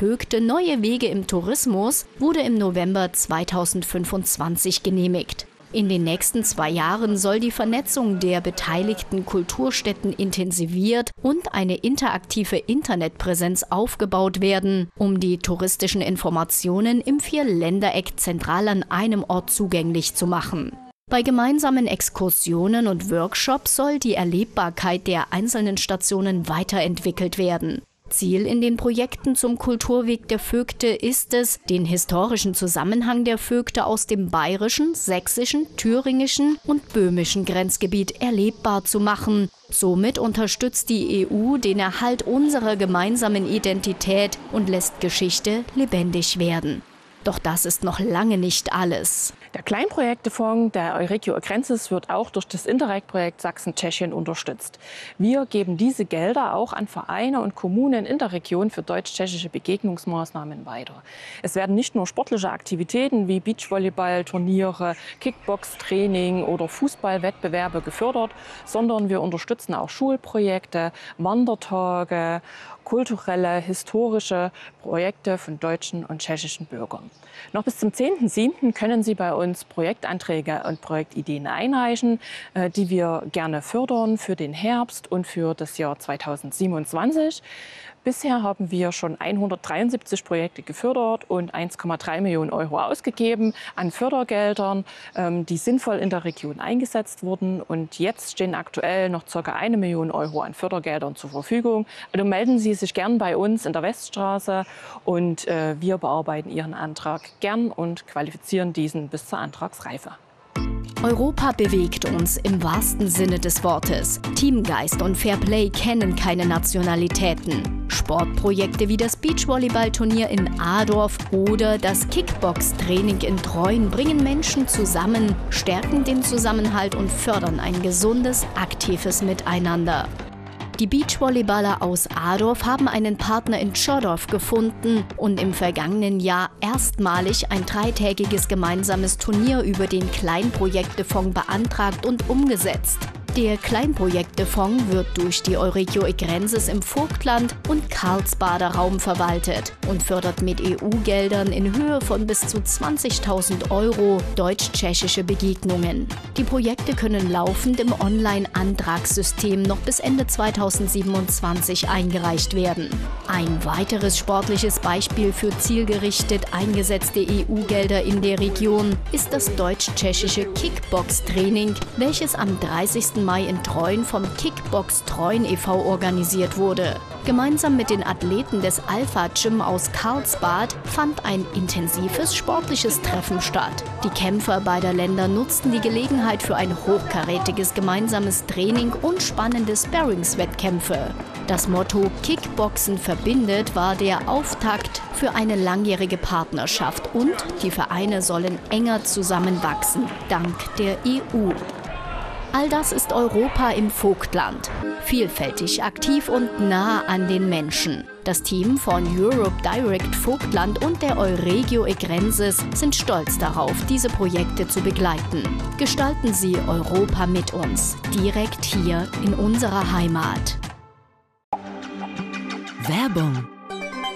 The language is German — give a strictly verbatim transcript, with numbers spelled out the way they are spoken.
Vögte neue Wege im Tourismus wurde im November zweitausendfünfundzwanzig genehmigt. In den nächsten zwei Jahren soll die Vernetzung der beteiligten Kulturstätten intensiviert und eine interaktive Internetpräsenz aufgebaut werden, um die touristischen Informationen im Vierländereck zentral an einem Ort zugänglich zu machen. Bei gemeinsamen Exkursionen und Workshops soll die Erlebbarkeit der einzelnen Stationen weiterentwickelt werden. Ziel in den Projekten zum Kulturweg der Vögte ist es, den historischen Zusammenhang der Vögte aus dem bayerischen, sächsischen, thüringischen und böhmischen Grenzgebiet erlebbar zu machen. Somit unterstützt die E U den Erhalt unserer gemeinsamen Identität und lässt Geschichte lebendig werden. Doch das ist noch lange nicht alles. Der Kleinprojektefonds der Euregio Egrenses wird auch durch das Interreg-Projekt Sachsen-Tschechien unterstützt. Wir geben diese Gelder auch an Vereine und Kommunen in der Region für deutsch-tschechische Begegnungsmaßnahmen weiter. Es werden nicht nur sportliche Aktivitäten wie Beachvolleyball, Turniere, Kickbox-Training oder Fußballwettbewerbe gefördert, sondern wir unterstützen auch Schulprojekte, Wandertage, kulturelle, historische Projekte von deutschen und tschechischen Bürgern. Noch bis zum zehnten siebten können Sie bei uns Projektanträge und Projektideen einreichen, die wir gerne fördern für den Herbst und für das Jahr zweitausendsiebenundzwanzig. Bisher haben wir schon hundertdreiundsiebzig Projekte gefördert und eins Komma drei Millionen Euro ausgegeben an Fördergeldern, die sinnvoll in der Region eingesetzt wurden. Und jetzt stehen aktuell noch ca. eine Million Euro an Fördergeldern zur Verfügung. Also melden Sie sich gern bei uns in der Weststraße und wir bearbeiten Ihren Antrag gern und qualifizieren diesen bis zur Antragsreife. Europa bewegt uns im wahrsten Sinne des Wortes. Teamgeist und Fairplay kennen keine Nationalitäten. Sportprojekte wie das Beachvolleyballturnier in Adorf oder das Kickbox-Training in Treuen bringen Menschen zusammen, stärken den Zusammenhalt und fördern ein gesundes, aktives Miteinander. Die Beachvolleyballer aus Adorf haben einen Partner in Tschodorf gefunden und im vergangenen Jahr erstmalig ein dreitägiges gemeinsames Turnier über den Kleinprojektefonds beantragt und umgesetzt. Der Kleinprojektefonds wird durch die Euregio Egrenses im Vogtland und Karlsbader Raum verwaltet und fördert mit E U-Geldern in Höhe von bis zu zwanzigtausend Euro deutsch-tschechische Begegnungen. Die Projekte können laufend im Online-Antragssystem noch bis Ende zweitausendsiebenundzwanzig eingereicht werden. Ein weiteres sportliches Beispiel für zielgerichtet eingesetzte E U-Gelder in der Region ist das deutsch-tschechische Kickbox-Training, welches am dreißigsten Mai in Treuen vom Kickbox Treuen e V organisiert wurde. Gemeinsam mit den Athleten des Alpha Gym aus Karlsbad fand ein intensives sportliches Treffen statt. Die Kämpfer beider Länder nutzten die Gelegenheit für ein hochkarätiges gemeinsames Training und spannende Sparringswettkämpfe. Das Motto Kickboxen verbindet war der Auftakt für eine langjährige Partnerschaft und die Vereine sollen enger zusammenwachsen, dank der E U. All das ist Europa im Vogtland. Vielfältig, aktiv und nah an den Menschen. Das Team von Europe Direct Vogtland und der Euregio Egrenses sind stolz darauf, diese Projekte zu begleiten. Gestalten Sie Europa mit uns, direkt hier in unserer Heimat. Werbung